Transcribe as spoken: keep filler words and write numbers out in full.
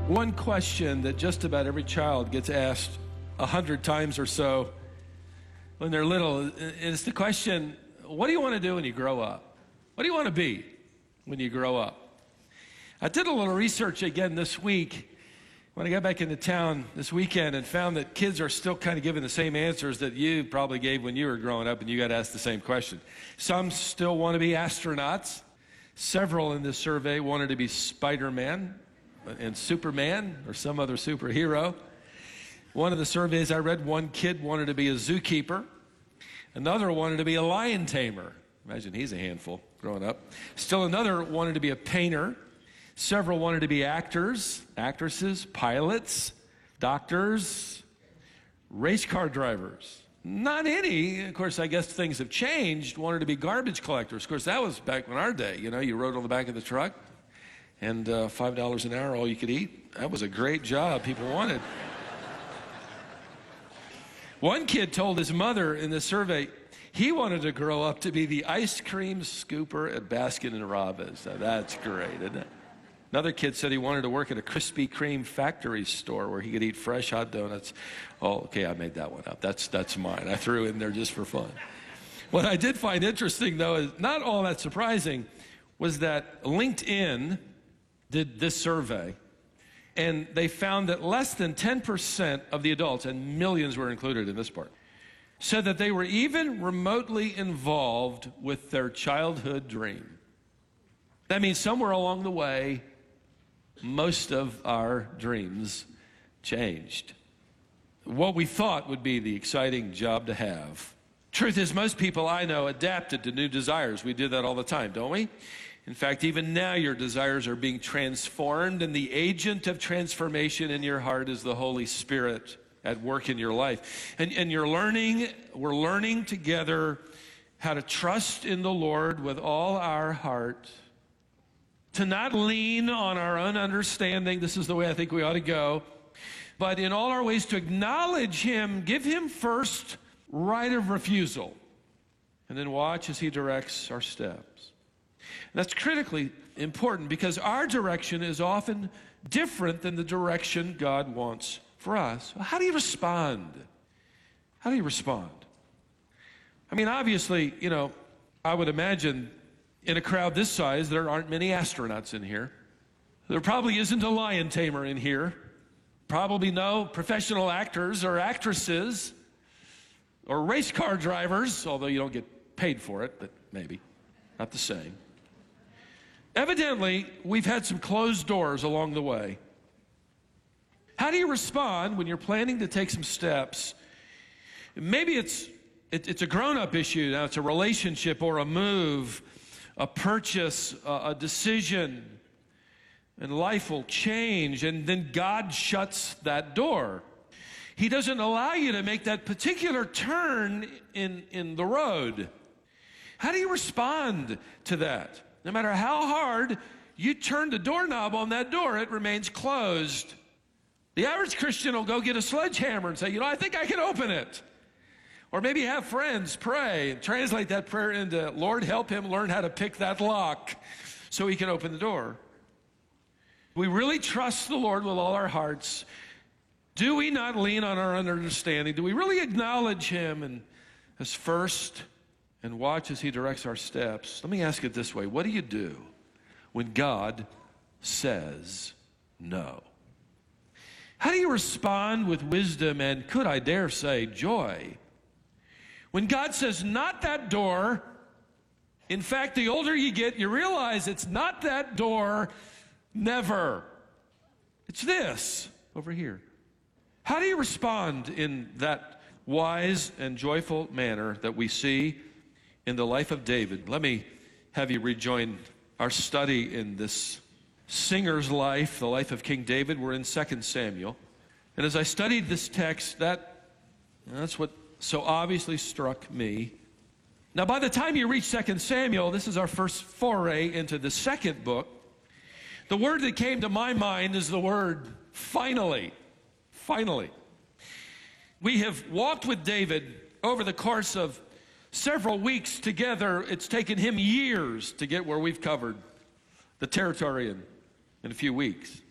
One question that just about every child gets asked a hundred times or so when they're little is the question, what do you want to do when you grow up? What do you want to be when you grow up? I did a little research again this week when I got back into town this weekend and found that kids are still kind of giving the same answers that you probably gave when you were growing up and you got asked the same question. Some still want to be astronauts. Several in this survey wanted to be Spider-Man and Superman or some other superhero. One of the surveys I read, one kid wanted to be a zookeeper. Another wanted to be a lion tamer. Imagine he's a handful growing up. Still another wanted to be a painter. Several wanted to be actors, actresses, pilots, doctors, race car drivers. Not any, of course, I guess things have changed, wanted to be garbage collectors. Of course, that was back in our day. You know, you rode on the back of the truck and uh, five dollars an hour, all you could eat. That was a great job people wanted. One kid told his mother in the survey he wanted to grow up to be the ice cream scooper at Baskin and Robbins. Now, that's great, isn't it? Another kid said he wanted to work at a Krispy Kreme factory store where he could eat fresh hot donuts. Oh, okay, I made that one up. That's, that's mine. I threw it in there just for fun. What I did find interesting, though, is not all that surprising, was that LinkedIn did this survey, and they found that less than ten percent of the adults, and millions were included in this part, said that they were even remotely involved with their childhood dream. That means somewhere along the way, most of our dreams changed. What we thought would be the exciting job to have. Truth is, most people I know adapted to new desires. We do that all the time, don't we? In fact, even now your desires are being transformed, and the agent of transformation in your heart is the Holy Spirit at work in your life. And, and you're learning, we're learning together how to trust in the Lord with all our heart, to not lean on our own understanding. This is the way I think we ought to go. But in all our ways to acknowledge Him, give Him first right of refusal, and then watch as He directs our steps. And that's critically important because our direction is often different than the direction God wants for us. Well, how do you respond? How do you respond? I mean, obviously, you know, I would imagine in a crowd this size, there aren't many astronauts in here. There probably isn't a lion tamer in here. Probably no professional actors or actresses or race car drivers, although you don't get paid for it, but maybe. Not the same. Evidently, we've had some closed doors along the way. How do you respond when you're planning to take some steps? Maybe it's, it, it's a grown-up issue. Now it's a relationship or a move, a purchase, a, a decision, and life will change, and then God shuts that door. He doesn't allow you to make that particular turn in, in the road. How do you respond to that? No matter how hard you turn the doorknob on that door, it remains closed. The average Christian will go get a sledgehammer and say, you know, I think I can open it. Or maybe have friends pray and translate that prayer into, Lord, help him learn how to pick that lock so he can open the door. We really trust the Lord with all our hearts. Do we not lean on our understanding? Do we really acknowledge Him and as first and watch as He directs our steps? Let me ask it this way. What do you do when God says no? How do you respond with wisdom and, could I dare say, joy? When God says, not that door, in fact, the older you get, you realize it's not that door, never. It's this over here. How do you respond in that wise and joyful manner that we see in the life of David? Let me have you rejoin our study in this singer's life, the life of King David. We're in Second Samuel. And as I studied this text, that that's what so obviously struck me. Now, by the time you reach Second Samuel, this is our first foray into the second book. The word that came to my mind is the word finally. Finally. We have walked with David over the course of several weeks together. It's taken him years to get where we've covered the territory in, in a few weeks.